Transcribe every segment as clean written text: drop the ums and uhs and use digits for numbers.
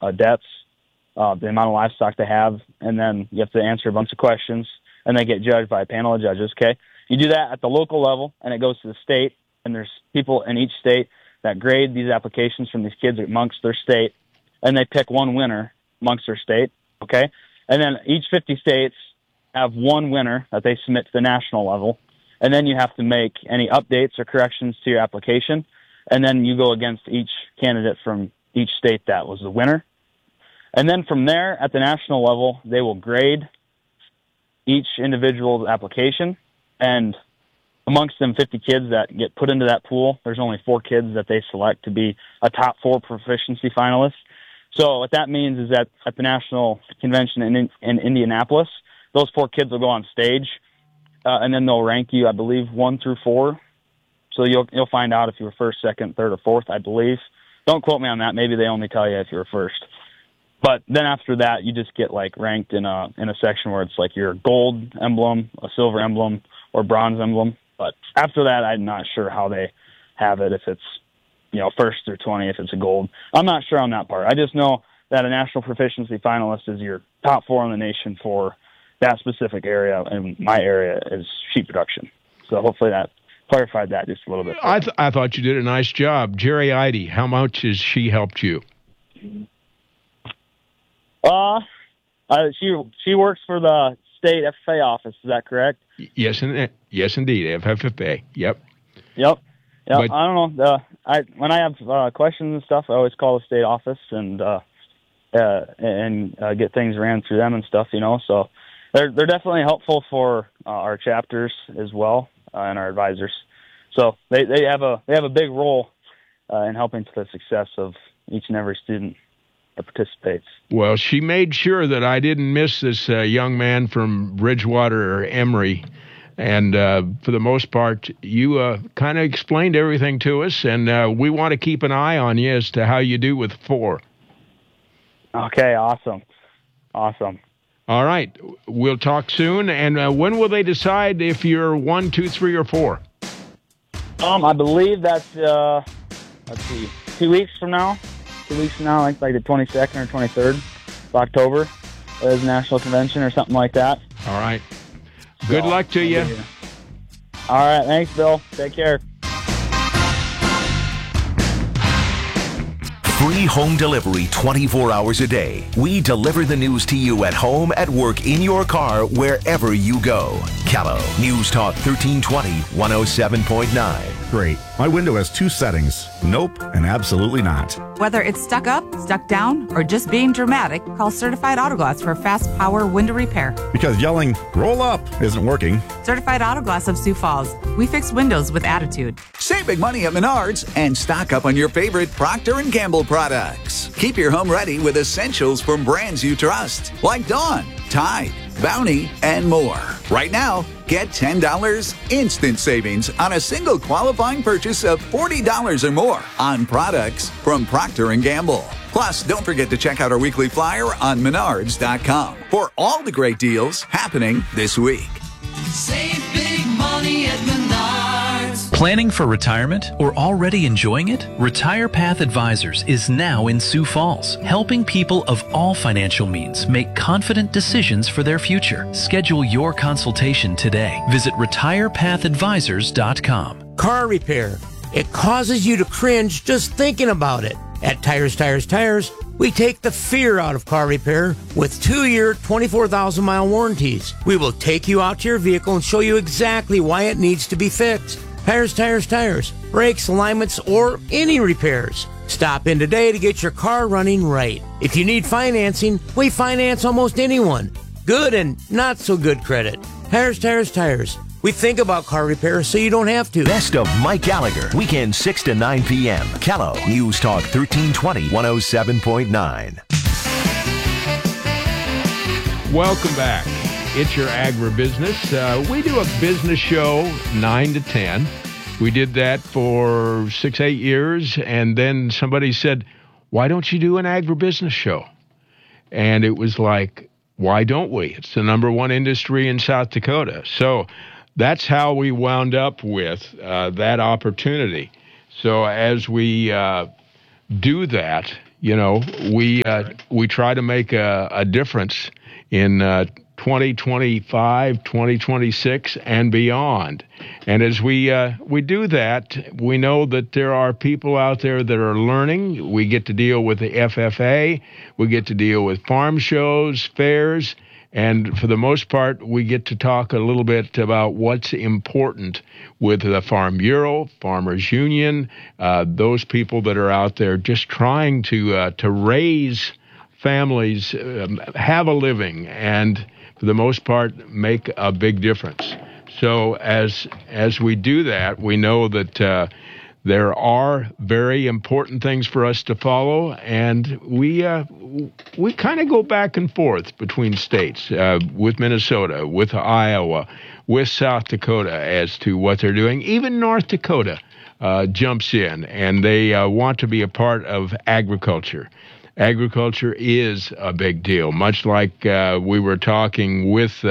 debts, the amount of livestock they have, and then you have to answer a bunch of questions, and they get judged by a panel of judges, okay? You do that at the local level, and it goes to the state, and there's people in each state that grade these applications from these kids amongst their state, and they pick one winner amongst their state, okay? And then each 50 states have one winner that they submit to the national level, and then you have to make any updates or corrections to your application, and then you go against each candidate from each state that was the winner. And then from there, at the national level, they will grade each individual application, and amongst them 50 kids that get put into that pool, there's only 4 kids that they select to be a top 4 proficiency finalist. So what that means is that at the national convention in Indianapolis, those 4 kids will go on stage, and then they'll rank you, I believe, 1 through 4. So you'll find out if you were first, second, third, or fourth, I believe. Don't quote me on that. Maybe they only tell you if you were first. But then after that, you just get like ranked in a section where it's like your gold emblem, a silver emblem, or bronze emblem. But after that, I'm not sure how they have it, if it's, first through 20, if it's a gold. I'm not sure on that part. I just know that a national proficiency finalist is your top 4 in the nation for that specific area, and my area is sheep production. So hopefully that clarified that just a little bit. I thought you did a nice job. Jerry Eide, how much has she helped you? She works for the state FFA office. Is that correct? Yes, indeed. FFA. Yep. But, I don't know. When I have questions and stuff, I always call the state office and get things ran through them and stuff. So they're definitely helpful for our chapters as well, and our advisors. So they have a big role in helping to the success of each and every student that participates. Well, she made sure that I didn't miss this young man from Bridgewater or Emory. And for the most part, you kind of explained everything to us, and we want to keep an eye on you as to how you do with 4. Okay, awesome. All right, we'll talk soon. And when will they decide if you're 1, 2, 3, or 4? I believe that's, let's see, 2 weeks from now. 2 weeks from now, like the 22nd or 23rd of October, is National Convention or something like that. All right. Good luck to you. All right. Thanks, Bill. Take care. Free home delivery 24 hours a day. We deliver the news to you at home, at work, in your car, wherever you go. Callow, News Talk 1320, 107.9. Great. My window has 2 settings. Nope, and absolutely not. Whether it's stuck up, stuck down, or just being dramatic, call Certified Auto Glass for fast power window repair. Because yelling, roll up, isn't working. Certified Auto Glass of Sioux Falls. We fix windows with attitude. Save big money at Menards and stock up on your favorite Procter & Gamble products. Keep your home ready with essentials from brands you trust, like Dawn, Tide, Bounty, and more. Right now, get $10 instant savings on a single qualifying purchase of $40 or more on products from Procter & Gamble. Plus, don't forget to check out our weekly flyer on Menards.com for all the great deals happening this week. Save big money at Menards. Planning for retirement or already enjoying it? Retire Path Advisors is now in Sioux Falls, helping people of all financial means make confident decisions for their future. Schedule your consultation today. Visit retirepathadvisors.com. Car repair. It causes you to cringe just thinking about it. At Tires, we take the fear out of car repair with 2-year, 24,000-mile warranties. We will take you out to your vehicle and show you exactly why it needs to be fixed. Tires. Brakes, alignments, or any repairs. Stop in today to get your car running right. If you need financing, we finance almost anyone. Good and not so good credit. Tires. We think about car repair so you don't have to. Best of Mike Gallagher, weekend 6 to 9 p.m. Callow, News Talk 1320, 107.9. Welcome back. It's your agribusiness. We do a business show 9 to 10. We did that for 6-8 years, and then somebody said, why don't you do an agribusiness show? And it was like, why don't we? It's the #1 industry in South Dakota. So that's how we wound up with that opportunity. So as we do that, we try to make a difference in 2025, 2026, and beyond. And as we do that, we know that there are people out there that are learning. We get to deal with the FFA. We get to deal with farm shows, fairs, and for the most part, we get to talk a little bit about what's important with the Farm Bureau, Farmers Union, those people that are out there just trying to raise families, have a living, and for the most part, make a big difference. So as we do that, we know that there are very important things for us to follow, and we kind of go back and forth between states, with Minnesota, with Iowa, with South Dakota as to what they're doing. Even North Dakota jumps in, and they want to be a part of agriculture. Agriculture is a big deal, much like we were talking with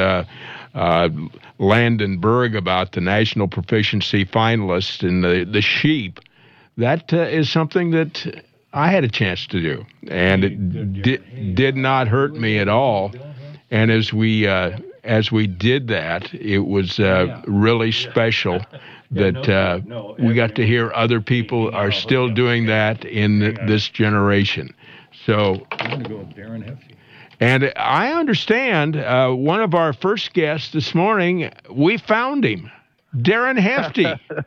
Landon Berg about the National Proficiency finalists in the sheep. That is something that I had a chance to do, and it did not hurt me at all. And as we did that, it was really special that we got to hear other people are still doing that in this generation. So, I'm going to go with Darren Hefty. And I understand one of our first guests this morning, we found him, Darren Hefty.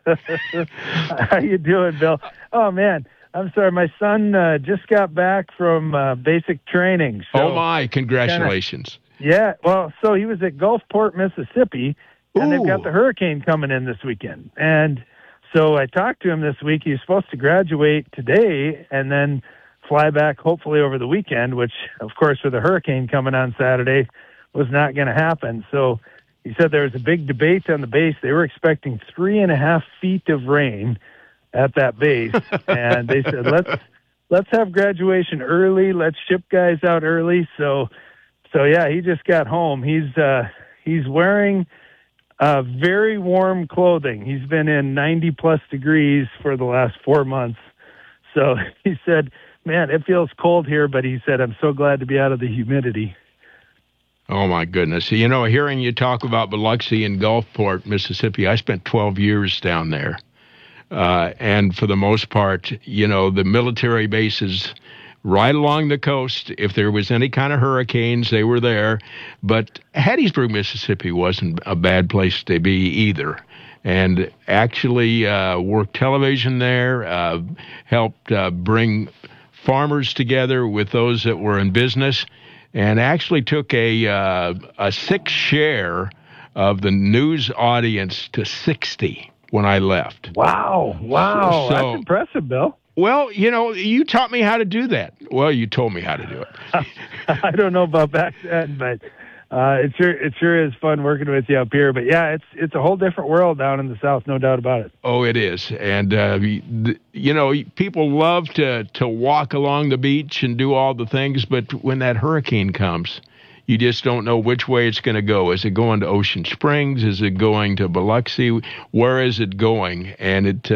How you doing, Bill? Oh, man, I'm sorry. My son just got back from basic training. So oh, my. Congratulations. Well, so he was at Gulfport, Mississippi, and they've got the hurricane coming in this weekend. And so I talked to him this week. He was supposed to graduate today and then fly back hopefully over the weekend, which, of course, with the hurricane coming on Saturday, was not going to happen. So he said there was a big debate on the base. They were expecting 3.5 feet of rain at that base, and they said, let's have graduation early. Let's ship guys out early. So yeah, he just got home. He's wearing very warm clothing. He's been in 90+ degrees for the last 4 months. So he said, man, it feels cold here, but he said, I'm so glad to be out of the humidity. Oh, my goodness. Hearing you talk about Biloxi and Gulfport, Mississippi, I spent 12 years down there. And for the most part, the military bases right along the coast, if there was any kind of hurricanes, they were there. But Hattiesburg, Mississippi wasn't a bad place to be either. And actually worked television there, helped bring farmers together with those that were in business, and actually took a 6 share of the news audience to 60 when I left. Wow. So, that's impressive, Bill. Well, you taught me how to do that. Well, you told me how to do it. I don't know about back then, but it sure is fun working with you up here. But yeah, it's a whole different world down in the South, no doubt about it. Oh, it is. And people love to walk along the beach and do all the things, but when that hurricane comes, you just don't know which way it's going to go. Is it going to Ocean Springs? Is it going to Biloxi? Where is it going? And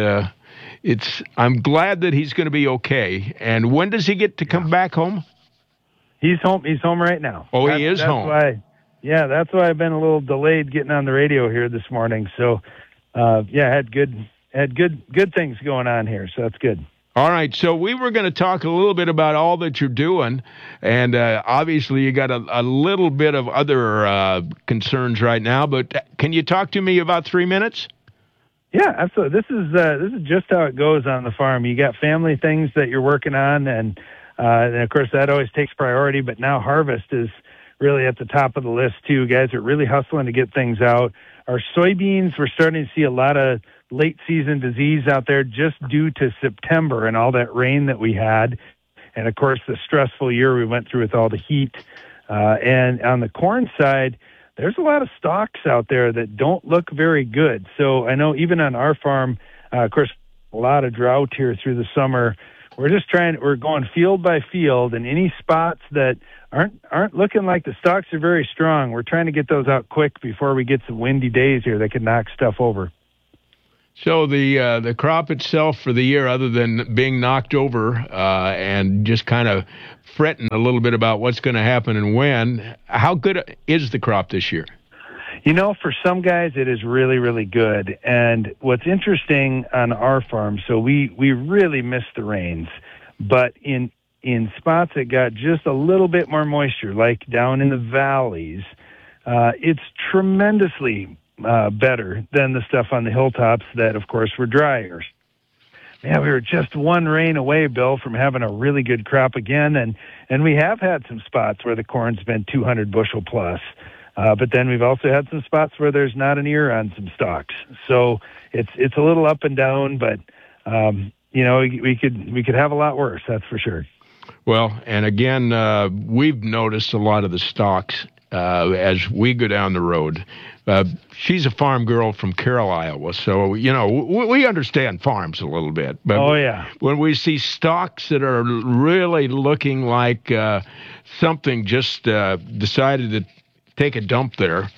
I'm glad that he's going to be okay. And when does he get to come back home? He's home. He's home right now. Oh, he is home. That's why I've been a little delayed getting on the radio here this morning. So, had good things going on here. So that's good. All right. So we were going to talk a little bit about all that you're doing, and obviously you got a little bit of other concerns right now. But can you talk to me about 3 minutes? Yeah, absolutely. This is just how it goes on the farm. You got family things that you're working on, and of course that always takes priority. But now harvest is really at the top of the list too. Guys are really hustling to get things out. Our soybeans, we're starting to see a lot of late season disease out there just due to September and all that rain that we had, and of course the stressful year we went through with all the heat. And on the corn side, there's a lot of stalks out there that don't look very good. So I know even on our farm, of course, a lot of drought here through the summer. We're going field by field, and any spots that aren't looking like the stalks are very strong, we're trying to get those out quick before we get some windy days here that could knock stuff over. So the crop itself for the year, other than being knocked over and just kind of fretting a little bit about what's going to happen and when, how good is the crop this year? For some guys, it is really, really good. And what's interesting on our farm, so we really missed the rains, but in spots that got just a little bit more moisture, like down in the valleys, it's tremendously better than the stuff on the hilltops that, of course, were drier. Man, we were just one rain away, Bill, from having a really good crop again, and we have had some spots where the corn's been 200 bushel plus. But then we've also had some spots where there's not an ear on some stalks. So it's a little up and down, but we could have a lot worse, that's for sure. Well, and again, we've noticed a lot of the stalks as we go down the road. She's a farm girl from Carroll, Iowa, so we understand farms a little bit. But oh yeah, when we see stalks that are really looking like something just decided to take a dump there.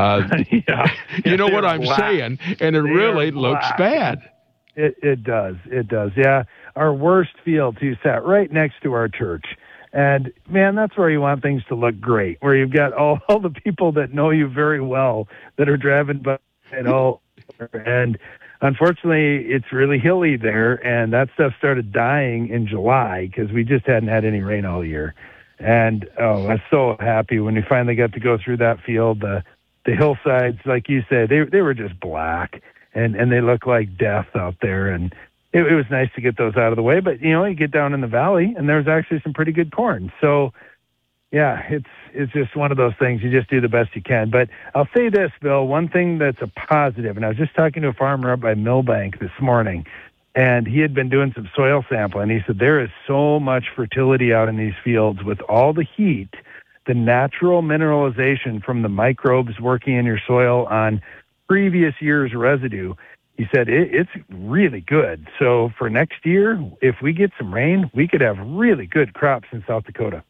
You know what I'm black. saying? And it really looks bad. It does. Yeah. Our worst field, too, sat right next to our church. And, man, that's where you want things to look great, where you've got all the people that know you very well that are driving by and all. And unfortunately, it's really hilly there, and that stuff started dying in July because we just hadn't had any rain all year. And, I was so happy when we finally got to go through that field. The hillsides, like you said, they were just black, and they looked like death out there. And it was nice to get those out of the way. But, you get down in the valley, and there's actually some pretty good corn. So, yeah, it's just one of those things. You just do the best you can. But I'll say this, Bill, one thing that's a positive, and I was just talking to a farmer up by Millbank this morning, and he had been doing some soil sampling. He said there is so much fertility out in these fields with all the heat, the natural mineralization from the microbes working in your soil on previous year's residue. He said it's really good. So for next year, if we get some rain, we could have really good crops in South Dakota.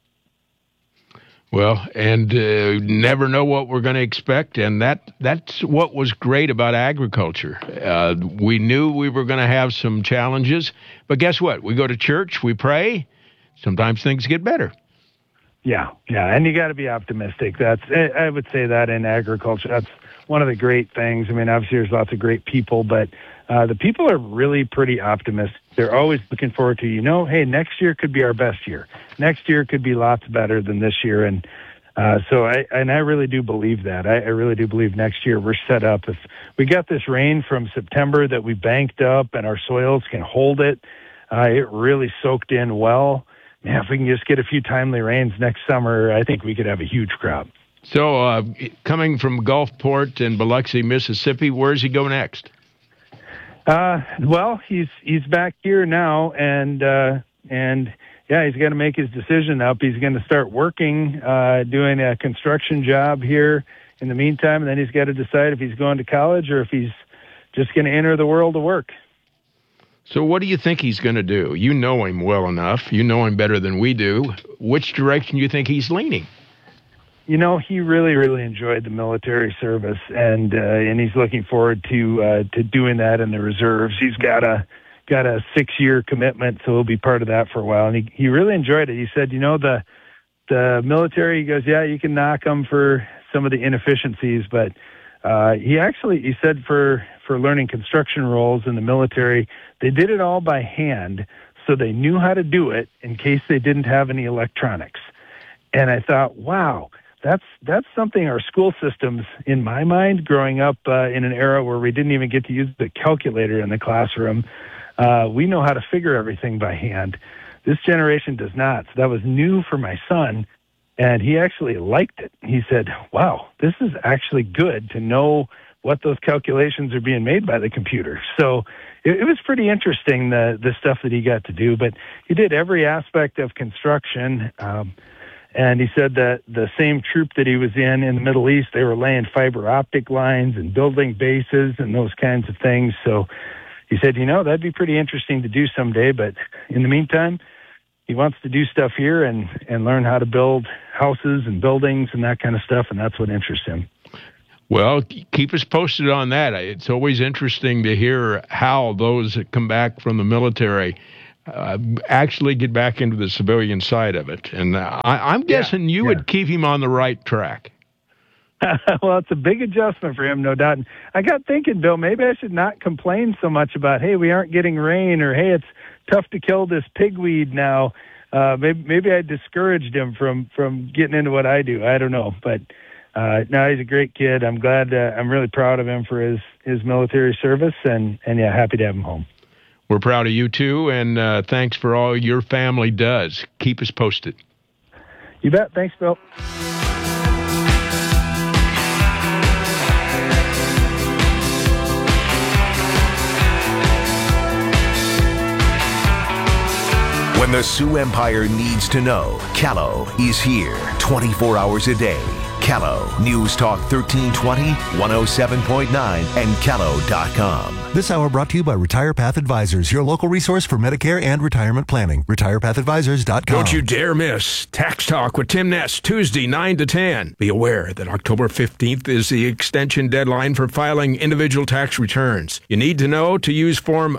Well, and never know what we're going to expect, and that's what was great about agriculture. We knew we were going to have some challenges, but guess what? We go to church, we pray, sometimes things get better. Yeah, and you got to be optimistic. I would say that in agriculture, that's one of the great things. I mean, obviously there's lots of great people, but the people are really pretty optimistic. They're always looking forward to, hey, next year could be our best year. Next year could be lots better than this year. And so I really do believe that. I really do believe next year we're set up. If we got this rain from September that we banked up and our soils can hold it, it really soaked in well. Man, if we can just get a few timely rains next summer, I think we could have a huge crop. So coming from Gulfport and Biloxi, Mississippi, where does he go next? Well, he's back here now, and yeah, he's got to make his decision up. He's going to start working, doing a construction job here in the meantime, and then he's got to decide if he's going to college or if he's just going to enter the world of work. So what do you think he's going to do? You know him well enough. You know him better than we do. Which direction do you think he's leaning? He really, really enjoyed the military service, and he's looking forward to doing that in the reserves. He's got a 6-year commitment, so he'll be part of that for a while. And he really enjoyed it. He said, the military, he goes, yeah, you can knock them for some of the inefficiencies, but he said for learning construction roles in the military, they did it all by hand, so they knew how to do it in case they didn't have any electronics. And I thought, wow, that's something our school systems, in my mind, growing up in an era where we didn't even get to use the calculator in the classroom, we know how to figure everything by hand. This generation does not. So that was new for my son, and he actually liked it. He said, wow, this is actually good to know what those calculations are being made by the computer. So it was pretty interesting, the stuff that he got to do. But he did every aspect of construction. And he said that the same troop that he was in the Middle East, they were laying fiber optic lines and building bases and those kinds of things. So he said, that'd be pretty interesting to do someday. But in the meantime, he wants to do stuff here and learn how to build houses and buildings and that kind of stuff. And that's what interests him. Well, keep us posted on that. It's always interesting to hear how those that come back from the military actually get back into the civilian side of it. And I'm guessing you would keep him on the right track. Well, it's a big adjustment for him, no doubt. And I got thinking, Bill, maybe I should not complain so much about, hey, we aren't getting rain, or hey, it's tough to kill this pigweed now. Maybe I discouraged him from getting into what I do. I don't know, but no, he's a great kid. I'm glad. I'm really proud of him for his military service, and happy to have him home. We're proud of you too, and thanks for all your family does. Keep us posted. You bet. Thanks, Bill. When the Sioux Empire needs to know, Callow is here 24 hours a day. Callow, News Talk 1320, 107.9, and Callow.com. This hour brought to you by Retire Path Advisors, your local resource for Medicare and retirement planning. RetirePathAdvisors.com. Don't you dare miss Tax Talk with Tim Ness, Tuesday, 9 to 10. Be aware that October 15th is the extension deadline for filing individual tax returns. You need to know to use Form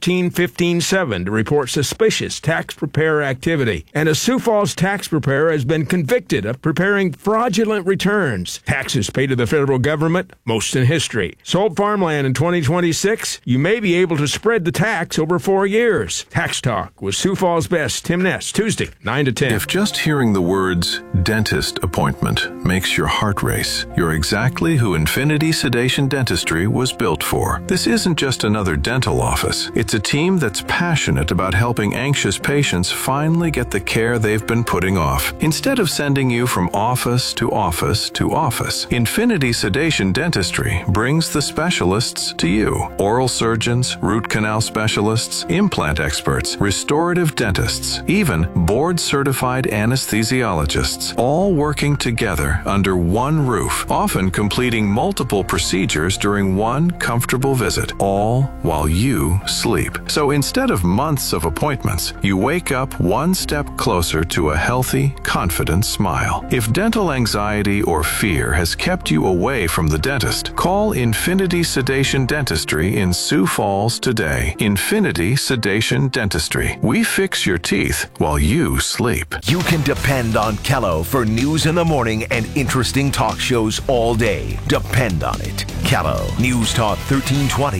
14157 to report suspicious tax preparer activity. And a Sioux Falls tax preparer has been convicted of preparing fraudulent returns. Taxes paid to the federal government, most in history. Sold farmland in 2026. You may be able to spread the tax over 4 years. Tax Talk with Sioux Falls Best, Tim Ness, Tuesday, 9 to 10. If just hearing the words dentist appointment makes your heart race, you're exactly who Infinity Sedation Dentistry was built for. This isn't just another dental office. It's a team that's passionate about helping anxious patients finally get the care they've been putting off. Instead of sending you from office to office to office, Infinity Sedation Dentistry brings the specialists to you. Oral surgeons, root canal specialists, implant experts, restorative dentists, even board-certified anesthesiologists, all working together under one roof, often completing multiple procedures during one comfortable visit, all while you sleep. So instead of months of appointments, you wake up one step closer to a healthy, confident smile. If dental anxiety or fear has kept you away from the dentist, call Infinity Sedation Dentistry in Sioux Falls today. Infinity Sedation Dentistry. We fix your teeth while you sleep. You can depend on Callow for news in the morning and interesting talk shows all day. Depend on it. Callow, News Talk 1320,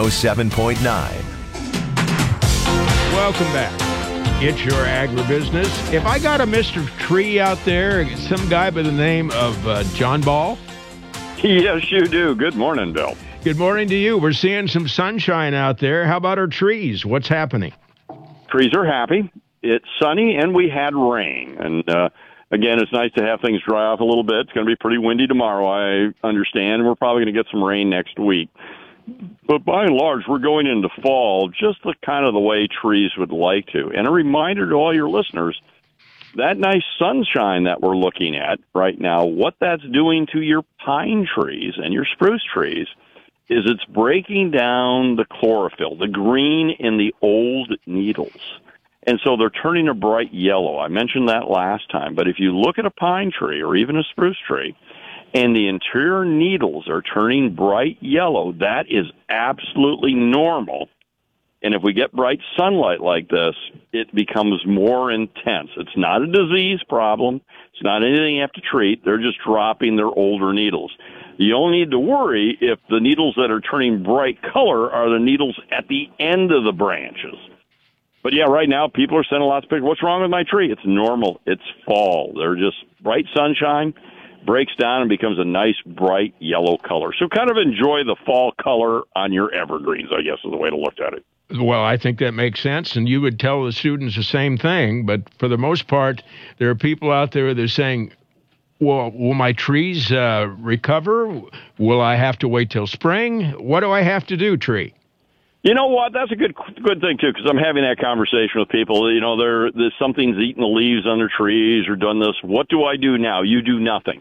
107.9. Welcome back. It's your agribusiness. If I got a Mr. Tree out there, some guy by the name of John Ball. Yes, you do. Good morning, Bill. Good morning to you. We're seeing some sunshine out there. How about our trees? What's happening? Trees are happy. It's sunny, and we had rain. And, again, it's nice to have things dry off a little bit. It's going to be pretty windy tomorrow, I understand. We're probably going to get some rain next week. But by and large, we're going into fall just the kind of the way trees would like to. And a reminder to all your listeners, that nice sunshine that we're looking at right now, what that's doing to your pine trees and your spruce trees is it's breaking down the chlorophyll, the green in the old needles. And so they're turning a bright yellow. I mentioned that last time. But if you look at a pine tree or even a spruce tree, and the interior needles are turning bright yellow, that is absolutely normal. And if we get bright sunlight like this, it becomes more intense. It's not a disease problem. It's not anything you have to treat. They're just dropping their older needles. You only need to worry if the needles that are turning bright color are the needles at the end of the branches. But yeah, right now people are sending lots of pictures. What's wrong with my tree? It's normal. It's fall. They're just bright sunshine, breaks down and becomes a nice bright yellow color. So kind of enjoy the fall color on your evergreens, I guess is the way to look at it. Well, I think that makes sense, and you would tell the students the same thing, but for the most part, there are people out there that are saying, well, will my trees recover? Will I have to wait till spring? What do I have to do, tree? You know what? That's a good thing, too, because I'm having that conversation with people. You know, there's something's eating the leaves on their trees or done this. What do I do now? You do nothing.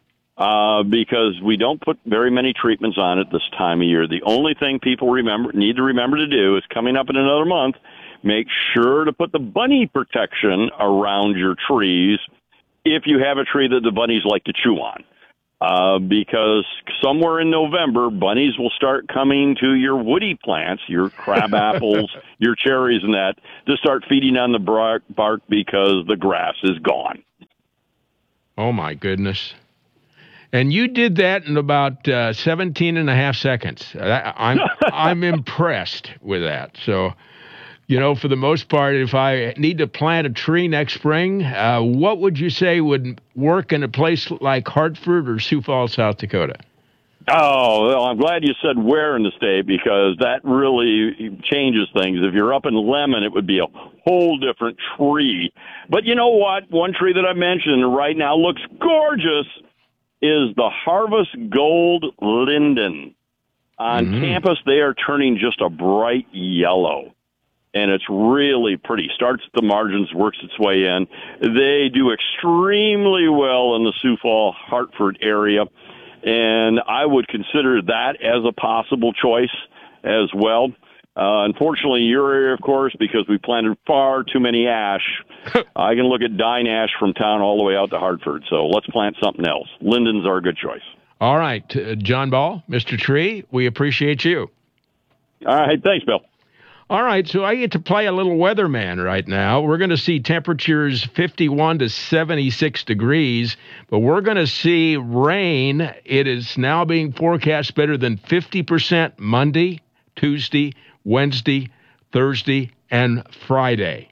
Because we don't put very many treatments on it this time of year. The only thing people need to remember to do is coming up in another month, make sure to put the bunny protection around your trees if you have a tree that the bunnies like to chew on. because somewhere in November, bunnies will start coming to your woody plants, your crab apples, your cherries and that, to start feeding on the bark because the grass is gone. Oh, my goodness. And you did that in about 17 and a half seconds. I'm impressed with that. So, for the most part, if I need to plant a tree next spring, what would you say would work in a place like Hartford or Sioux Falls, South Dakota? Oh, well, I'm glad you said where in the state, because that really changes things. If you're up in Lemon, it would be a whole different tree. But you know what? One tree that I mentioned right now looks gorgeous is the Harvest Gold Linden. On campus, they are turning just a bright yellow, and it's really pretty. Starts at the margins, works its way in. They do extremely well in the Sioux Falls, Hartford area, and I would consider that as a possible choice as well. Unfortunately, your area, of course, because we planted far too many ash, I can look at dying ash from town all the way out to Hartford. So let's plant something else. Lindens are a good choice. All right, John Ball, Mr. Tree, we appreciate you. All right, thanks, Bill. All right, so I get to play a little weatherman right now. We're going to see temperatures 51 to 76 degrees, but we're going to see rain. It is now being forecast better than 50% Monday, Tuesday, Wednesday, Thursday, and Friday.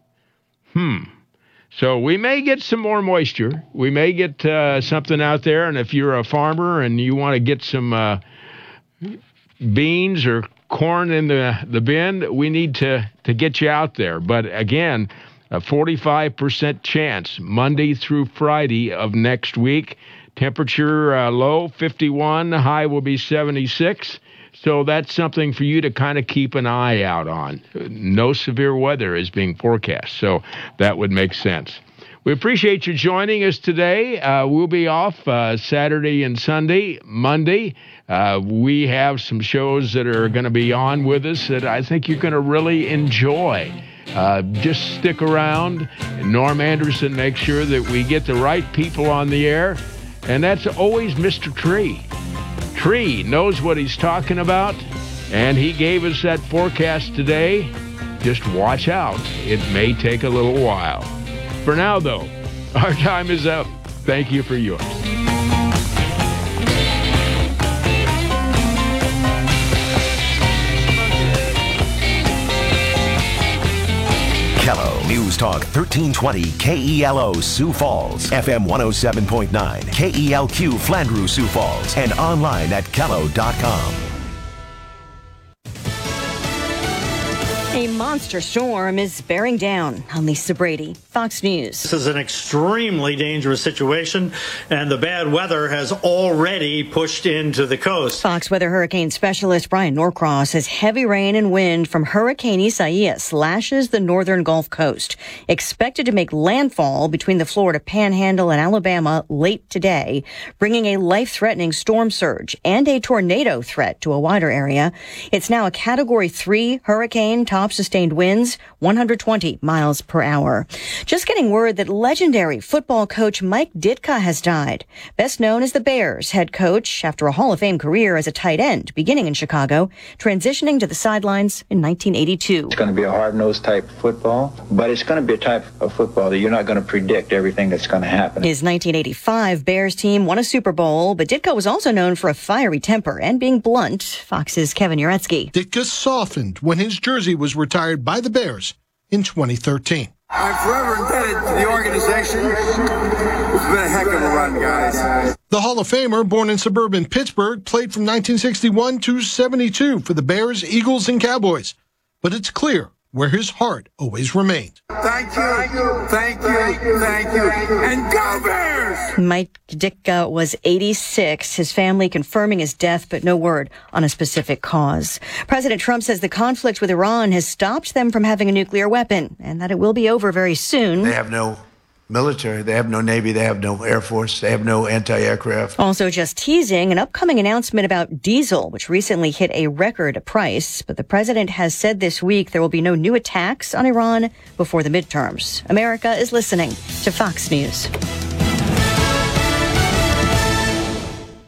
So we may get some more moisture. We may get something out there, and if you're a farmer and you want to get some beans or corn in the bin, we need to get you out there. But again, a 45% chance Monday through Friday of next week. Temperature low, 51. High will be 76. So that's something for you to kind of keep an eye out on. No severe weather is being forecast, so that would make sense. We appreciate you joining us today. We'll be off Saturday and Sunday. Monday, we have some shows that are going to be on with us that I think you're going to really enjoy. Just stick around. Norm Anderson makes sure that we get the right people on the air, and that's always Mr. Tree. Tree knows what he's talking about, and he gave us that forecast today. Just watch out. It may take a little while. For now, though, our time is up. Thank you for yours. KELO News Talk 1320 KELO Sioux Falls, FM 107.9, KELQ Flandreau Sioux Falls, and online at KELO.com. A monster storm is bearing down on Lisa Brady, Fox News. This is an extremely dangerous situation, and the bad weather has already pushed into the coast. Fox weather hurricane specialist Brian Norcross says heavy rain and wind from Hurricane Isaias lashes the northern Gulf Coast, expected to make landfall between the Florida Panhandle and Alabama late today, bringing a life-threatening storm surge and a tornado threat to a wider area. It's now a Category 3 hurricane, top sustained winds 120 miles per hour. Just getting word that legendary football coach Mike Ditka has died. Best known as the Bears head coach after a Hall of Fame career as a tight end, beginning in Chicago, transitioning to the sidelines in 1982. It's going to be a hard-nosed type of football, but it's going to be a type of football that you're not going to predict everything that's going to happen. His 1985 Bears team won a Super Bowl, but Ditka was also known for a fiery temper and being blunt. Fox's Kevin Uretsky. Ditka softened when his jersey was retired by the Bears in 2013. I'm forever indebted to the organization. It's been a heck of a run, guys. The Hall of Famer, born in suburban Pittsburgh, played from 1961 to 72 for the Bears, Eagles, and Cowboys. But it's clear where his heart always remained. Thank you, thank you, thank you, and go Bears! Mike Ditka was 86, his family confirming his death, but no word on a specific cause. President Trump says the conflict with Iran has stopped them from having a nuclear weapon, and that it will be over very soon. They have no military, they have no Navy, they have no Air Force, they have no anti-aircraft. Also just teasing an upcoming announcement about diesel, which recently hit a record price. But the president has said this week there will be no new attacks on Iran before the midterms. America is listening to Fox News.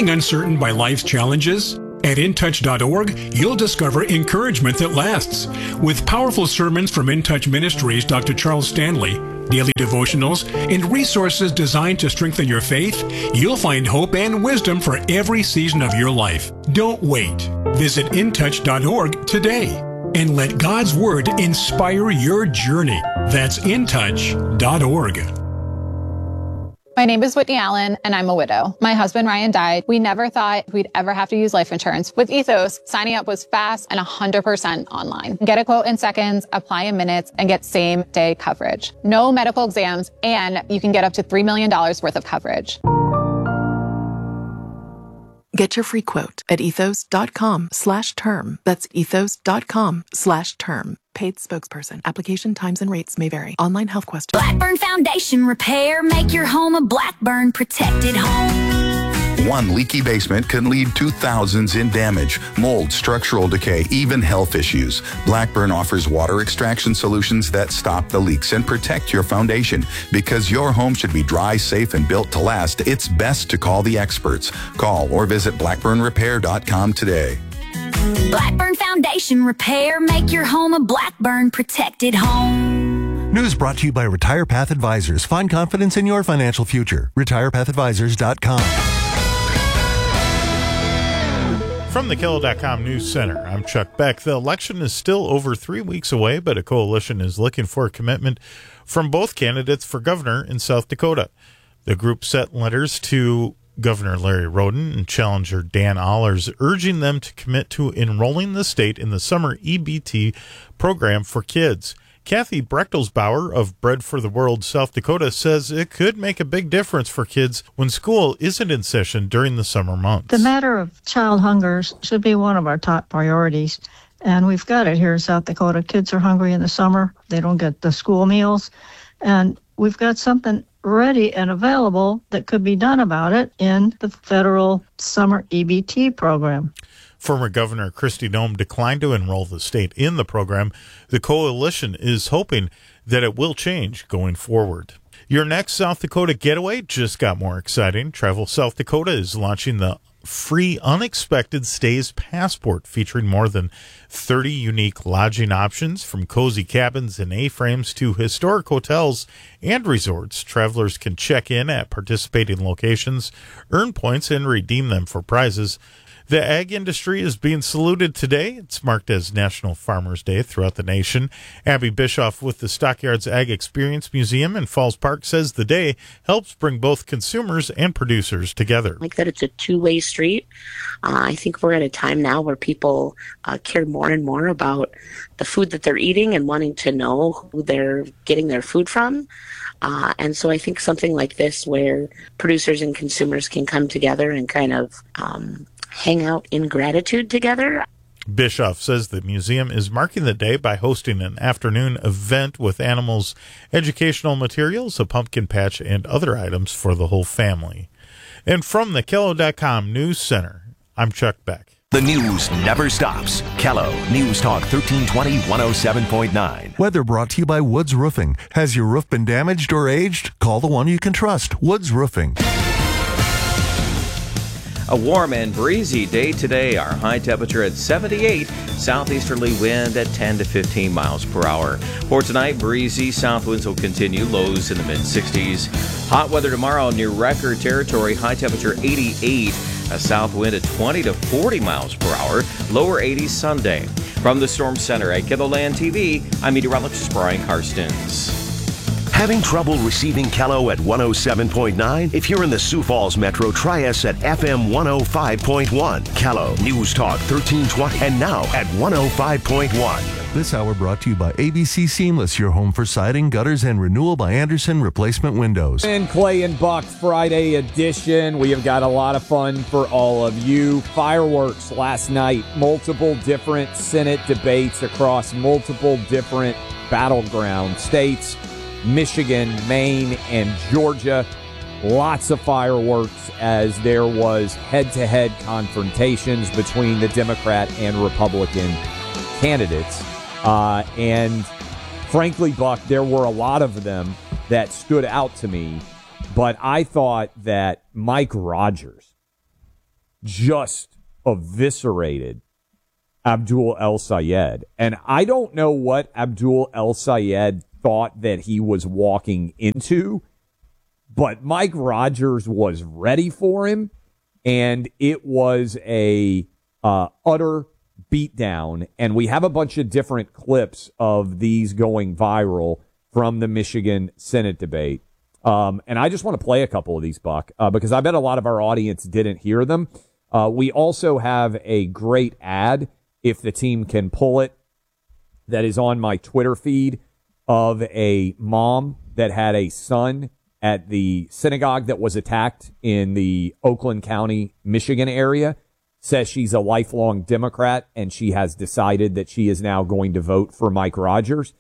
Feeling uncertain by life's challenges? At InTouch.org, you'll discover encouragement that lasts. With powerful sermons from InTouch Ministries' Dr. Charles Stanley, daily devotionals, and resources designed to strengthen your faith, you'll find hope and wisdom for every season of your life. Don't wait. Visit InTouch.org today and let God's Word inspire your journey. That's InTouch.org. My name is Whitney Allen, and I'm a widow. My husband, Ryan, died. We never thought we'd ever have to use life insurance. With Ethos, signing up was fast and 100% online. Get a quote in seconds, apply in minutes, and get same-day coverage. No medical exams, and you can get up to $3 million worth of coverage. Get your free quote at ethos.com/term. That's ethos.com/term. Paid spokesperson. Application times and rates may vary. Online health questions. Blackburn Foundation Repair. Make your home a Blackburn protected home. One leaky basement can lead to thousands in damage, mold, structural decay, even health issues. Blackburn offers water extraction solutions that stop the leaks and protect your foundation. Because your home should be dry, safe, and built to last, it's best to call the experts. Call or visit blackburnrepair.com today. Blackburn Foundation Repair. Make your home a Blackburn protected home. News brought to you by Retire Path Advisors. Find confidence in your financial future. RetirePathAdvisors.com. From the Killo.com News Center, I'm Chuck Beck. The election is still over 3 weeks away, but a coalition is looking for a commitment from both candidates for governor in South Dakota. The group sent letters to Governor Larry Roden and challenger Dan Allers, urging them to commit to enrolling the state in the summer EBT program for kids. Kathy Brechtelsbauer of Bread for the World, South Dakota, says it could make a big difference for kids when school isn't in session during the summer months. The matter of child hunger should be one of our top priorities, and we've got it here in South Dakota. Kids are hungry in the summer. They don't get the school meals, and we've got something ready and available that could be done about it in the federal summer EBT program. Former Governor Kristi Noem declined to enroll the state in the program. The coalition is hoping that it will change going forward. Your next South Dakota getaway just got more exciting. Travel South Dakota is launching the free Unexpected Stays Passport, featuring more than 30 unique lodging options, from cozy cabins and A-frames to historic hotels and resorts. Travelers can check in at participating locations, earn points, and redeem them for prizes. The ag industry is being saluted today. It's marked as National Farmers Day throughout the nation. Abby Bischoff with the Stockyards Ag Experience Museum in Falls Park says the day helps bring both consumers and producers together. Like that it's a two-way street. I think we're at a time now where people care more and more about the food that they're eating and wanting to know who they're getting their food from. And so I think something like this, where producers and consumers can come together and kind of hang out in gratitude together. Bischoff says the museum is marking the day by hosting an afternoon event with animals, educational materials, a pumpkin patch, and other items for the whole family. And from the Kello.com News Center, I'm Chuck Beck. The news never stops. Kello News Talk 1320 107.9. Weather brought to you by Woods Roofing. Has your roof been damaged or aged? Call the one you can trust, Woods Roofing. A warm and breezy day today. Our high temperature at 78, southeasterly wind at 10 to 15 miles per hour. For tonight, breezy south winds will continue, lows in the mid-60s. Hot weather tomorrow near record territory, high temperature 88, a south wind at 20 to 40 miles per hour, lower 80s Sunday. From the Storm Center at KELOLAND TV, I'm meteorologist Brian Karstens. Having trouble receiving Kello at 107.9? If you're in the Sioux Falls Metro, try us at FM 105.1. Kello News Talk 1320, and now at 105.1. This hour brought to you by ABC Seamless, your home for siding, gutters, and renewal by Anderson Replacement Windows. And Clay and Buck Friday edition. We have got a lot of fun for all of you. Fireworks last night. Multiple different Senate debates across multiple different battleground states. Michigan, Maine, and Georgia. Lots of fireworks as there was head-to-head confrontations between the Democrat and Republican candidates. And frankly, Buck, there were a lot of them that stood out to me, but I thought that Mike Rogers just eviscerated Abdul El-Sayed. And I don't know what Abdul El-Sayed thought that he was walking into, but Mike Rogers was ready for him, and it was a utter beatdown. And we have a bunch of different clips of these going viral from the Michigan Senate debate. And I just want to play a couple of these, Buck, because I bet a lot of our audience didn't hear them. We also have a great ad, if the team can pull it, that is on my Twitter feed, of a mom that had a son at the synagogue that was attacked in the Oakland County, Michigan area. Says she's a lifelong Democrat, and she has decided that she is now going to vote for Mike Rogers.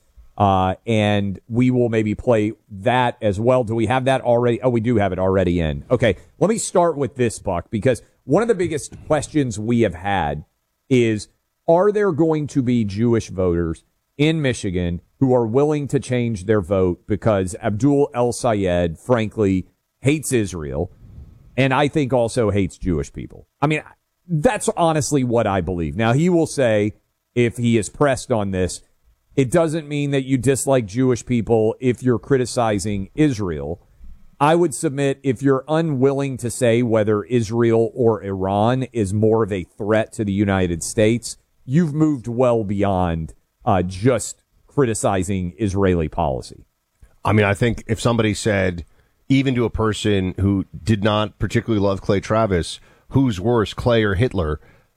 And we will maybe play that as well. Do we have that already? Oh, we do have it already in. Okay, let me start with this, Buck, because one of the biggest questions we have had is, are there going to be Jewish voters in Michigan who are willing to change their vote because Abdul El-Sayed, frankly, hates Israel, and I think also hates Jewish people? I mean, that's honestly what I believe. Now, he will say, if he is pressed on this, it doesn't mean that you dislike Jewish people if you're criticizing Israel. I would submit, if you're unwilling to say whether Israel or Iran is more of a threat to the United States, you've moved well beyond just criticizing Israeli policy. I mean, I think if somebody said, even to a person who did not particularly love Clay Travis, who's worse, Clay or Hitler,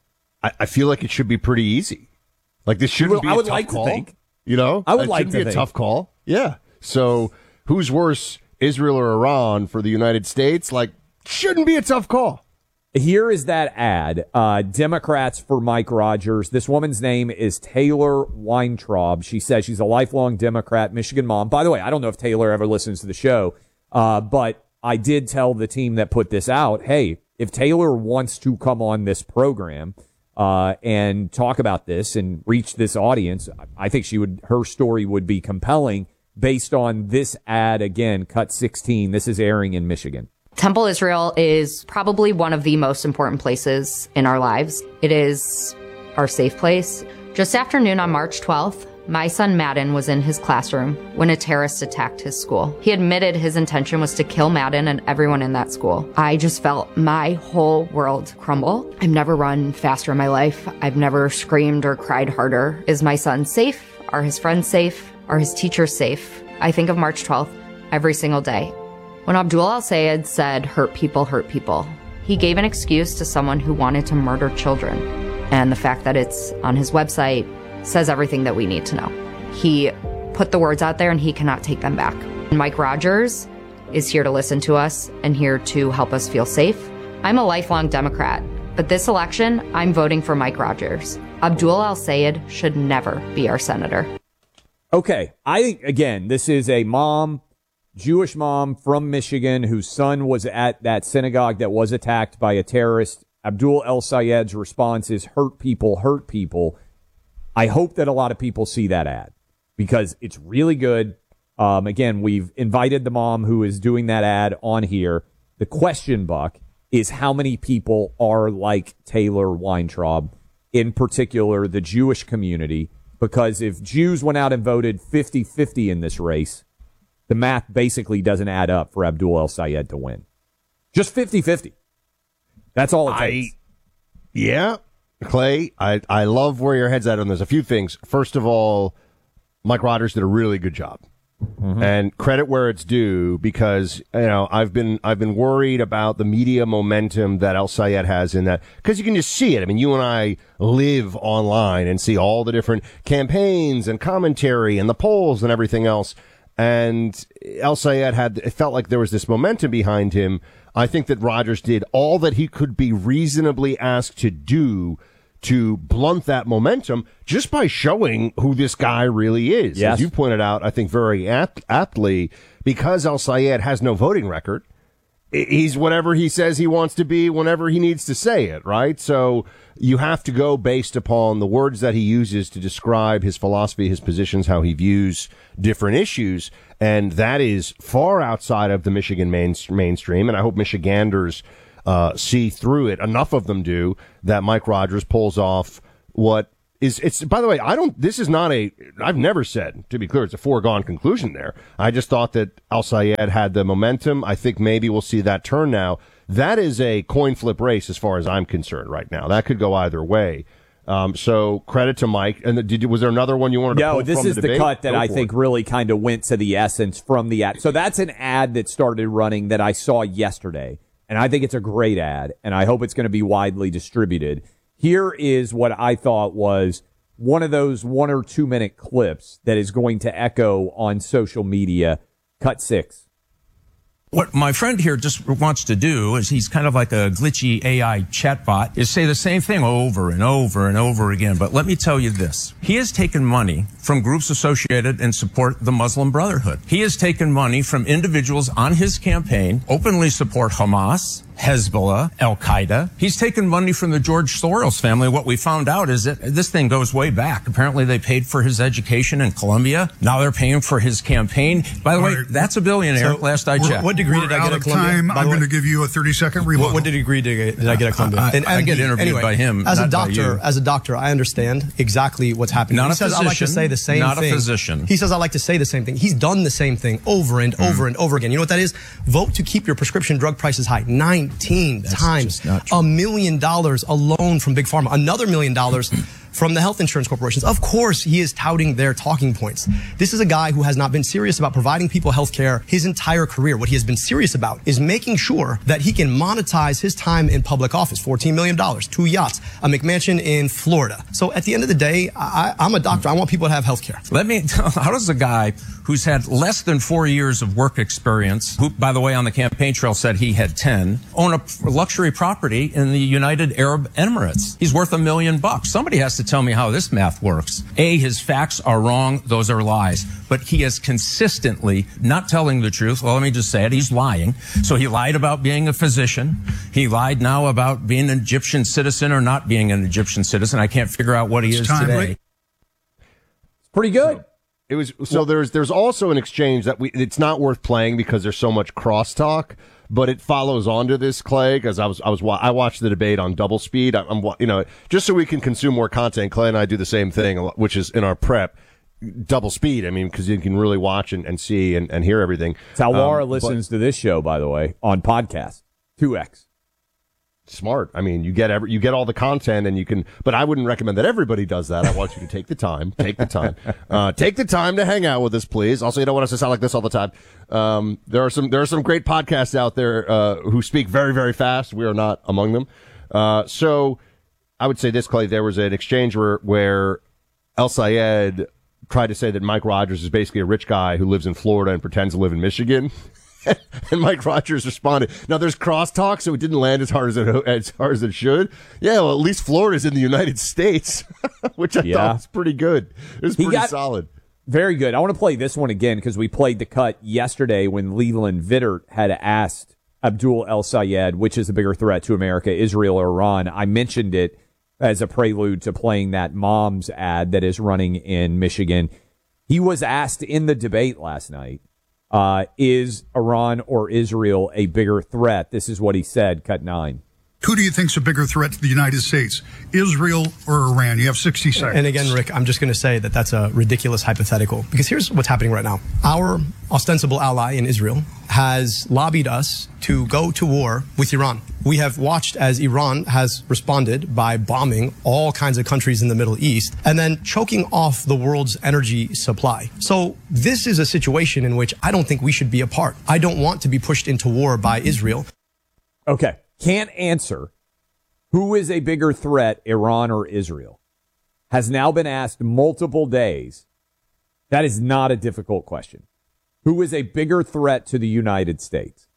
I feel like it should be pretty easy. Like, this shouldn't be a tough call. You know? I would like to think. It shouldn't be a tough call. Yeah. So who's worse, Israel or Iran for the United States? Like, shouldn't be a tough call. Here is that ad. Democrats for Mike Rogers. This woman's name is Taylor Weintraub. She says she's a lifelong Democrat, Michigan mom. By the way, I don't know if Taylor ever listens to the show, but I did tell the team that put this out, hey, if Taylor wants to come on this program and talk about this and reach this audience, I think her story would be compelling based on this ad. Again, cut 16. This is airing in Michigan. Temple Israel is probably one of the most important places in our lives. It is our safe place. Just after noon on March 12th, my son Madden was in his classroom when a terrorist attacked his school. He admitted his intention was to kill Madden and everyone in that school. I just felt my whole world crumble. I've never run faster in my life. I've never screamed or cried harder. Is my son safe? Are his friends safe? Are his teachers safe? I think of March 12th every single day. When Abdul El-Sayed said, hurt people, he gave an excuse to someone who wanted to murder children. And the fact that it's on his website says everything that we need to know. He put the words out there and he cannot take them back. Mike Rogers is here to listen to us and here to help us feel safe. I'm a lifelong Democrat, but this election, I'm voting for Mike Rogers. Abdul El-Sayed should never be our senator. Okay, I think, again, this is a mom, Jewish mom from Michigan whose son was at that synagogue that was attacked by a terrorist. Abdul El-Sayed's response is hurt people. I hope that a lot of people see that ad because it's really good. Again, we've invited the mom who is doing that ad on here. The question, Buck, is how many people are like Taylor Weintraub, in particular the Jewish community, because if Jews went out and voted 50-50 in this race, the math basically doesn't add up for Abdul El-Sayed to win. Just 50-50. That's all it takes. Yeah, Clay, I love where your head's at on this. A few things. First of all, Mike Rogers did a really good job. Mm-hmm. And credit where it's due, because I've been worried about the media momentum that El-Sayed has in that, because you can just see it. I mean, you and I live online and see all the different campaigns and commentary and the polls and everything else. And El-Sayed it felt like there was this momentum behind him. I think that Rogers did all that he could be reasonably asked to do to blunt that momentum just by showing who this guy really is. Yes. As you pointed out, I think very aptly, because El-Sayed has no voting record, he's whatever he says he wants to be whenever he needs to say it, right? So you have to go based upon the words that he uses to describe his philosophy, his positions, how he views different issues. And that is far outside of the Michigan mainstream. And I hope Michiganders see through it. Enough of them do that Mike Rogers pulls off what is, it's, by the way, this is not I've never said, to be clear, it's a foregone conclusion there. I just thought that Al-Sayed had the momentum. I think maybe we'll see that turn now. That is a coin flip race as far as I'm concerned right now. That could go either way. So credit to Mike. And was there another one you wanted to pull this from is the the debate? cut that I think really kind of went to the essence from the ad. So that's an ad that started running that I saw yesterday. And I think it's a great ad. And I hope it's going to be widely distributed. Here is what I thought was one of those 1 or 2 minute clips that is going to echo on social media. Cut 6. What my friend here just wants to do is he's kind of like a glitchy AI chatbot, is say the same thing over and over and over again. But let me tell you this. He has taken money from groups associated and support the Muslim Brotherhood. He has taken money from individuals on his campaign, openly support Hamas, Hezbollah, Al-Qaeda. He's taken money from the George Soros family. What we found out is that this thing goes way back. Apparently they paid for his education in Columbia. Now they're paying for his campaign. By the way, that's a billionaire, last I checked. What degree did I get at Columbia? Time. I'm going to give you a 30-second rebuttal. What degree did I get at Columbia? I get interviewed by him, as not a doctor. by As a doctor, I understand exactly what's happening. Not he a says physician. I like to say the same not thing. a physician. He says I like to say the same thing. He's done the same thing over and over and over again. You know what that is? Vote to keep your prescription drug prices high. 19 times. $1 million alone from Big Pharma. Another $1 million from the health insurance corporations. Of course, he is touting their talking points. This is a guy who has not been serious about providing people health care his entire career. What he has been serious about is making sure that he can monetize his time in public office. $14 million, 2 yachts, a McMansion in Florida. So at the end of the day, I'm a doctor. I want people to have health care. How does a guy who's had less than 4 years of work experience, who, by the way, on the campaign trail said he had 10, own a luxury property in the United Arab Emirates? He's worth $1 million. Somebody has to tell me how this math works. A, his facts are wrong. Those are lies. But he is consistently not telling the truth. Well, let me just say it. He's lying. So he lied about being a physician. He lied now about being an Egyptian citizen or not being an Egyptian citizen. I can't figure out what he is today. It's pretty good. There's also an exchange that it's not worth playing because there's so much crosstalk, but it follows onto this, Clay, because I watched the debate on double speed. I'm just so we can consume more content. Clay and I do the same thing, which is in our prep. Double speed. I mean, because you can really watch and see and hear everything. It's how Laura listens to this show, by the way, on podcast. 2x. Smart. I mean, you get all the content and you can, but I wouldn't recommend that everybody does that. I want you to take the time take the time to hang out with us, please. Also, you don't want us to sound like this all the time. There are some great podcasts out there, who speak very, very fast. We are not among them. So I would say this, Clay, there was an exchange where Al-Sayed tried to say that Mike Rogers is basically a rich guy who lives in Florida and pretends to live in Michigan. And Mike Rogers responded, now there's crosstalk, so it didn't land as hard as it should. Yeah, well, at least Florida's in the United States, which I thought was pretty good. It was pretty solid. Very good. I want to play this one again because we played the cut yesterday when Leland Vittert had asked Abdul El-Sayed, which is a bigger threat to America, Israel or Iran. I mentioned it as a prelude to playing that mom's ad that is running in Michigan. He was asked in the debate last night, is Iran or Israel a bigger threat? This is what he said, cut 9. Who do you think's a bigger threat to the United States, Israel or Iran? You have 60 seconds. And again, Rick, I'm just going to say that that's a ridiculous hypothetical because here's what's happening right now. Our ostensible ally in Israel has lobbied us to go to war with Iran. We have watched as Iran has responded by bombing all kinds of countries in the Middle East and then choking off the world's energy supply. So this is a situation in which I don't think we should be a part. I don't want to be pushed into war by Israel. Okay. Can't answer who is a bigger threat, Iran or Israel, has now been asked multiple days. That is not a difficult question. Who is a bigger threat to the United States?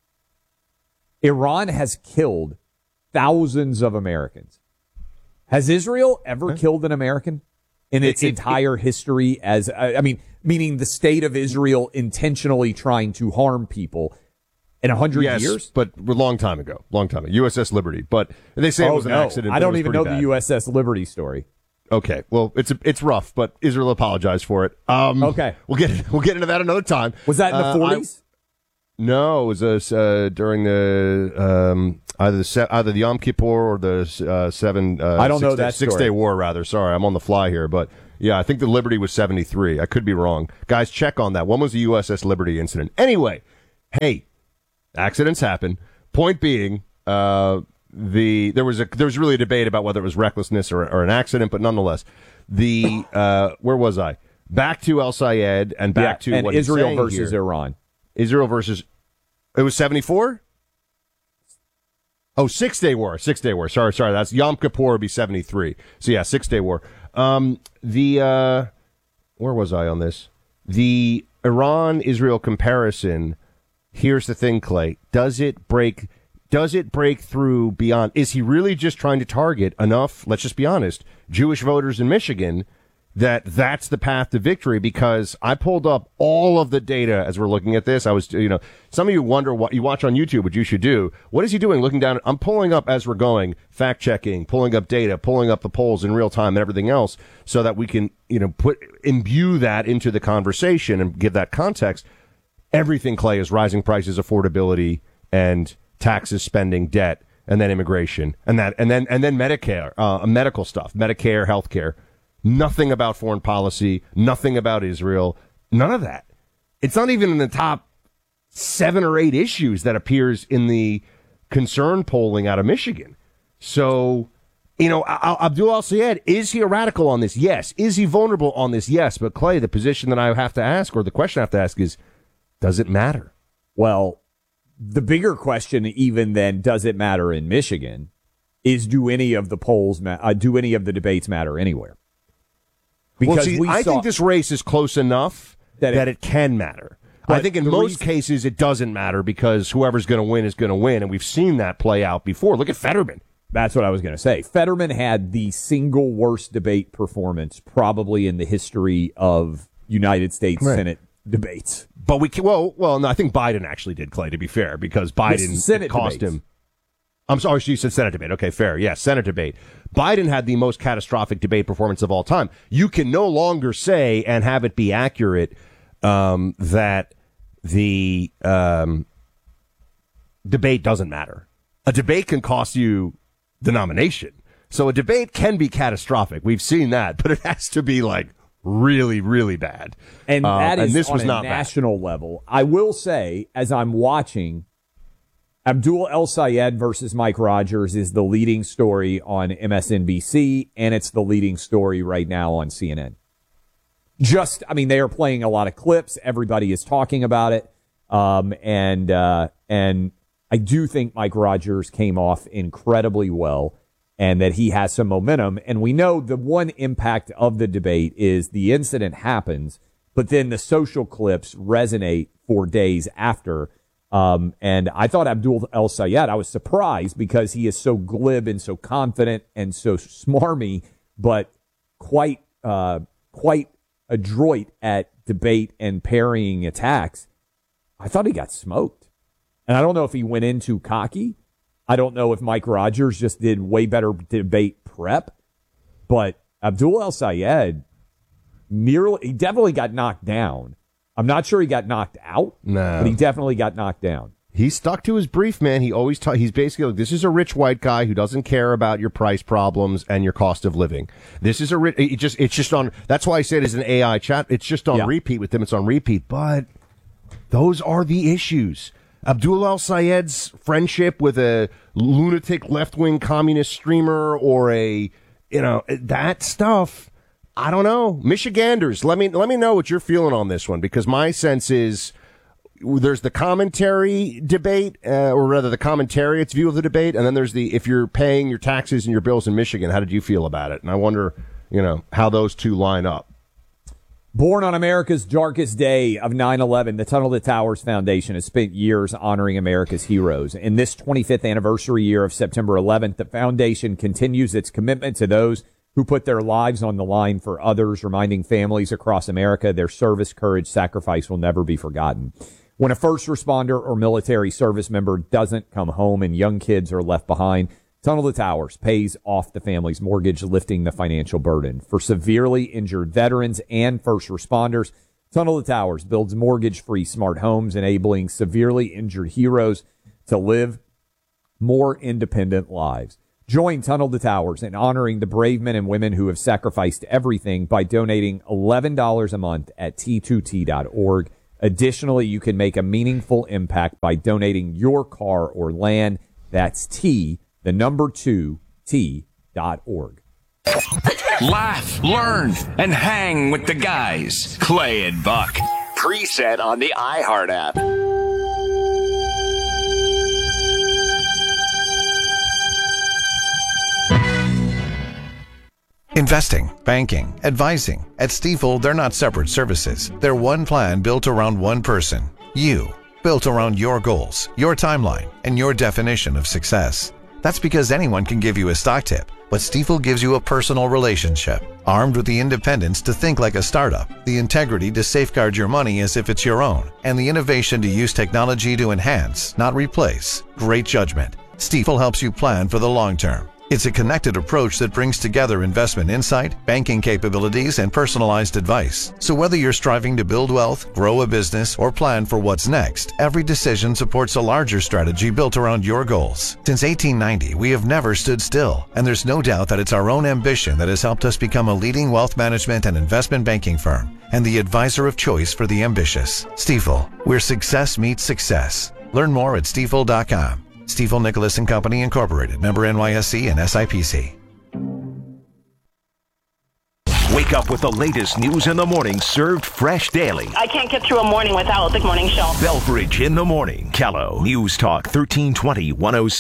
Iran has killed thousands of Americans. Has Israel ever killed an American in its entire history meaning the state of Israel intentionally trying to harm people? In 100 years? But a long time ago. USS Liberty. But they say it was an accident. I don't even know the USS Liberty story. Okay. Well, it's rough, but Israel apologized for it. Okay. We'll get into that another time. Was that in the 40s? No, it was during the Either the Yom Kippur or the I don't know that 6 Day War, rather. Sorry, I'm on the fly here. But, yeah, I think the Liberty was 73. I could be wrong. Guys, check on that. When was the USS Liberty incident? Anyway, hey, accidents happen. Point being, there was really a debate about whether it was recklessness or an accident, but nonetheless, where was I? Back to El Sayed and back to what Israel he's versus here. Iran. Israel versus, it was 74? Oh, 6 Day War. 6 Day War. Sorry. That's Yom Kippur would be 73. So yeah, 6 Day War. Where was I on this? The Iran-Israel comparison. Here's the thing, Clay. Does it break through beyond? Is he really just trying to target enough, let's just be honest, Jewish voters in Michigan that's the path to victory? Because I pulled up all of the data as we're looking at this. I was, some of you wonder what you watch on YouTube, what you should do. What is he doing? Looking down. I'm pulling up as we're going, fact checking, pulling up data, pulling up the polls in real time and everything else so that we can, imbue that into the conversation and give that context. Everything, Clay, is rising prices, affordability, and taxes, spending, debt, and then immigration, and then Medicare, medical stuff, Medicare, healthcare. Nothing about foreign policy, nothing about Israel, none of that. It's not even in the top 7 or 8 issues that appears in the concern polling out of Michigan. So, Abdul El-Sayed, is he a radical on this? Yes. Is he vulnerable on this? Yes. But Clay, the position that I have to ask, or the question I have to ask is, does it matter? Well, the bigger question, even then, does it matter in Michigan, is do any of the debates matter anywhere? Because I think this race is close enough that it can matter. I think in most cases it doesn't matter because whoever's going to win is going to win, and we've seen that play out before. Look at Fetterman. That's what I was going to say. Fetterman had the single worst debate performance probably in the history of United States Senate debates. But no, I think Biden actually did, Clay, to be fair, because Biden cost him. I'm sorry, you said Senate debate. Okay, fair. Yeah, Senate debate. Biden had the most catastrophic debate performance of all time. You can no longer say and have it be accurate that the debate doesn't matter. A debate can cost you the nomination. So a debate can be catastrophic. We've seen that, but it has to be like really, really bad. And that is this on was a not national level. I will say, as I'm watching, Abdul El-Sayed versus Mike Rogers is the leading story on MSNBC, and it's the leading story right now on CNN. They are playing a lot of clips. Everybody is talking about it. And I do think Mike Rogers came off incredibly well and that he has some momentum. And we know the one impact of the debate is the incident happens, but then the social clips resonate for days after. And I thought Abdul El-Sayed, I was surprised because he is so glib and so confident and so smarmy, but quite adroit at debate and parrying attacks. I thought he got smoked. And I don't know if he went in too cocky. I don't know if Mike Rogers just did way better debate prep, but Abdul El-Sayed he definitely got knocked down. I'm not sure he got knocked out, but he definitely got knocked down. He stuck to his brief, man. He always he's basically like, this is a rich white guy who doesn't care about your price problems and your cost of living. This is it's just on, that's why I said it's an AI chat. It's just on repeat with them. It's on repeat, but those are the issues. Abdul El-Sayed's friendship with a lunatic left-wing communist streamer or that stuff. I don't know. Michiganders, let me know what you're feeling on this one, because my sense is there's the commentary debate, or rather the commentariat's view of the debate, and then there's if you're paying your taxes and your bills in Michigan, how did you feel about it? And I wonder, how those two line up. Born on America's darkest day of 9/11, the Tunnel to Towers Foundation has spent years honoring America's heroes. In this 25th anniversary year of September 11th, the foundation continues its commitment to those who put their lives on the line for others, reminding families across America their service, courage, sacrifice will never be forgotten. When a first responder or military service member doesn't come home and young kids are left behind, Tunnel to Towers pays off the family's mortgage, lifting the financial burden. For severely injured veterans and first responders, Tunnel to Towers builds mortgage-free smart homes, enabling severely injured heroes to live more independent lives. Join Tunnel to Towers in honoring the brave men and women who have sacrificed everything by donating $11 a month at T2T.org. Additionally, you can make a meaningful impact by donating your car or land. That's T2T.org. Laugh, learn, and hang with the guys. Clay and Buck. Preset on the iHeart app. Investing, banking, advising. At Stifel, they're not separate services. They're one plan built around one person. You. Built around your goals, your timeline, and your definition of success. That's because anyone can give you a stock tip, but Stifel gives you a personal relationship, armed with the independence to think like a startup, the integrity to safeguard your money as if it's your own, and the innovation to use technology to enhance, not replace, great judgment. Stifel helps you plan for the long term. It's a connected approach that brings together investment insight, banking capabilities, and personalized advice. So whether you're striving to build wealth, grow a business, or plan for what's next, every decision supports a larger strategy built around your goals. Since 1890, we have never stood still, and there's no doubt that it's our own ambition that has helped us become a leading wealth management and investment banking firm, and the advisor of choice for the ambitious. Stifel, where success meets success. Learn more at stifel.com. Stifel Nicholas & Company, Incorporated. Member NYSE and SIPC. Wake up with the latest news in the morning, served fresh daily. I can't get through a morning without the morning show. Belfridge in the morning. Callow. News Talk 1320,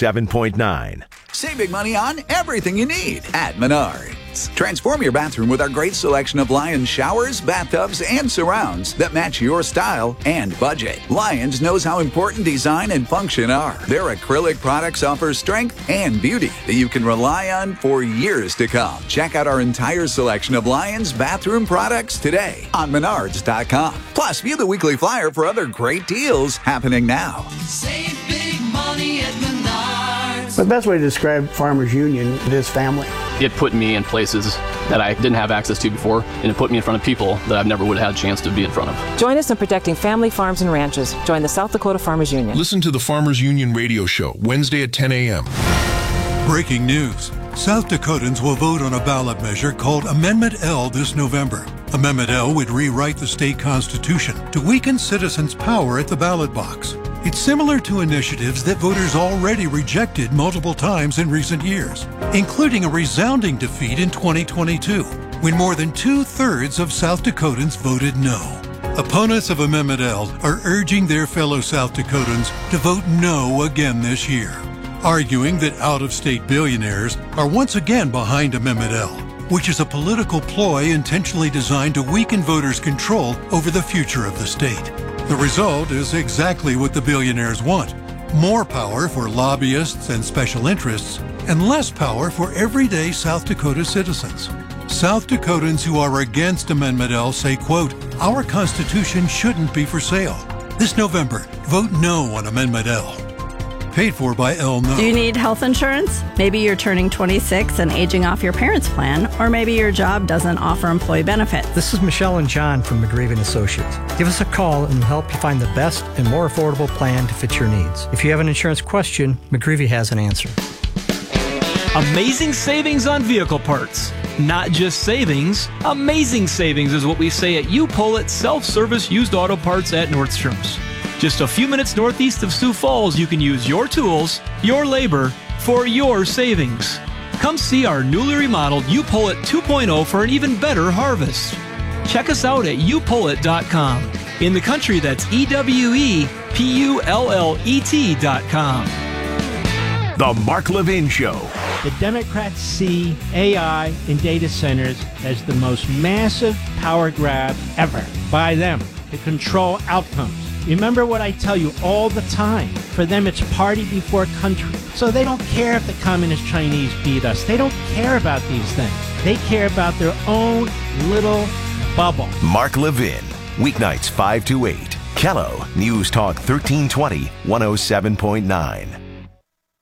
107.9. Save big money on everything you need at Menards. Transform your bathroom with our great selection of Lions showers, bathtubs, and surrounds that match your style and budget. Lions knows how important design and function are. Their acrylic products offer strength and beauty that you can rely on for years to come. Check out our entire selection of Lions bathroom products today on Menards.com. Plus, view the weekly flyer for other great deals happening now. Save big money at Menards. The best way to describe Farmers Union is family. It put me in places that I didn't have access to before, and it put me in front of people that I never would have had a chance to be in front of. Join us in protecting family farms and ranches. Join the South Dakota Farmers Union. Listen to the Farmers Union radio show, Wednesday at 10 a.m. Breaking news. South Dakotans will vote on a ballot measure called Amendment L this November. Amendment L would rewrite the state constitution to weaken citizens' power at the ballot box. It's similar to initiatives that voters already rejected multiple times in recent years, including a resounding defeat in 2022, when more than 2/3 of South Dakotans voted no. Opponents of Amendment L are urging their fellow South Dakotans to vote no again this year, arguing that out-of-state billionaires are once again behind Amendment L, which is a political ploy intentionally designed to weaken voters' control over the future of the state. The result is exactly what the billionaires want: more power for lobbyists and special interests, and less power for everyday South Dakota citizens. South Dakotans who are against Amendment L say, quote, "Our Constitution shouldn't be for sale." This November, vote no on Amendment L. Paid for by L No. Do you need health insurance? Maybe you're turning 26 and aging off your parents' plan, or maybe your job doesn't offer employee benefits. This is Michelle and John from McGreevy & Associates. Give us a call and we'll help you find the best and more affordable plan to fit your needs. If you have an insurance question, McGreevy has an answer. Amazing savings on vehicle parts. Not just savings, amazing savings is what we say at U-Pull Self-Service Used Auto Parts at Nordstrom's. Just a few minutes northeast of Sioux Falls, you can use your tools, your labor, for your savings. Come see our newly remodeled U-Pull 2.0 for an even better harvest. Check us out at youpullit.com. In the country, that's EWEPULLET.com. The Mark Levin Show. The Democrats see AI in data centers as the most massive power grab ever by them to control outcomes. Remember what I tell you all the time. For them, it's party before country. So they don't care if the communist Chinese beat us. They don't care about these things. They care about their own little bubble. Mark Levin, weeknights 5 to 8. Callow, News Talk 1320, 107.9.